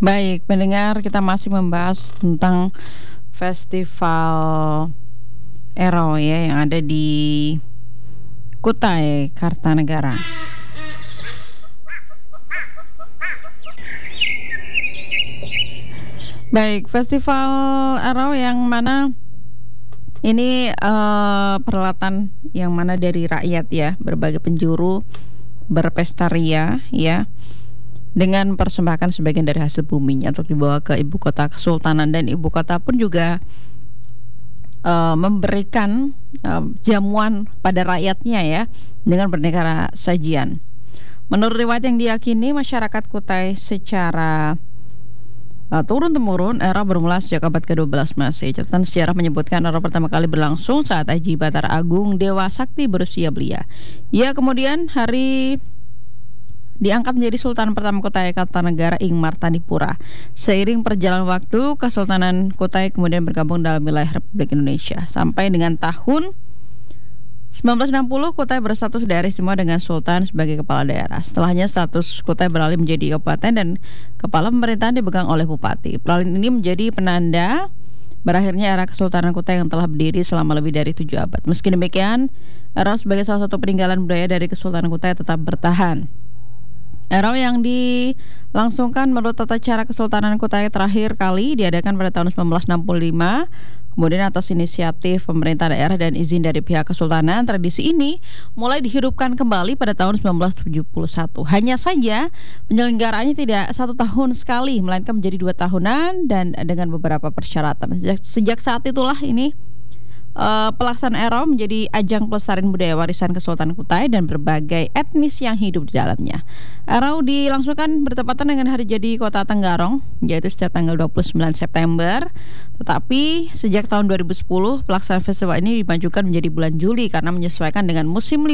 Baik, pendengar, kita masih membahas tentang Festival Ero ya yang ada di Kutai Kartanegara. Baik, Festival Ero yang mana ini peralatan yang mana dari rakyat ya, berbagai penjuru berpesta ria ya, dengan persembahkan sebagian dari hasil buminya untuk dibawa ke ibu kota kesultanan, dan ibu kota pun juga memberikan jamuan pada rakyatnya ya, dengan bernegara sajian. Menurut riwayat yang diyakini masyarakat Kutai secara turun-temurun, era bermula sejak abad ke-12 Masehi. Catatan sejarah menyebutkan era pertama kali berlangsung saat Aji Batara Agung Dewa Sakti berusia belia. Ia kemudian diangkat menjadi Sultan pertama Kutai Kartanegara ing Martanipura. Seiring perjalanan waktu, Kesultanan Kutai kemudian bergabung dalam wilayah Republik Indonesia. Sampai dengan tahun 1960, Kutai berstatus daerah istimewa dengan Sultan sebagai kepala daerah. Setelahnya status Kutai beralih menjadi kabupaten dan kepala pemerintahan dipegang oleh bupati. Peralihan ini menjadi penanda berakhirnya era Kesultanan Kutai yang telah berdiri selama lebih dari 7 abad. Meski demikian, era sebagai salah satu peninggalan budaya dari Kesultanan Kutai tetap bertahan. Era yang dilangsungkan menurut tata cara Kesultanan Kutai terakhir kali diadakan pada tahun 1965. Kemudian atas inisiatif pemerintah daerah dan izin dari pihak kesultanan, tradisi ini mulai dihidupkan kembali pada tahun 1971. Hanya saja penyelenggaraannya tidak 1 tahun sekali, melainkan menjadi 2 tahunan dan dengan beberapa persyaratan. Sejak saat itulah ini pelaksanaan Ero menjadi ajang pelestarian budaya warisan Kesultanan Kutai dan berbagai etnis yang hidup di dalamnya. Ero dilangsungkan bertepatan dengan hari jadi Kota Tenggarong, yaitu setiap tanggal 29 September. Tetapi sejak tahun 2010 pelaksanaan festival ini dimajukan menjadi bulan Juli karena menyesuaikan dengan musim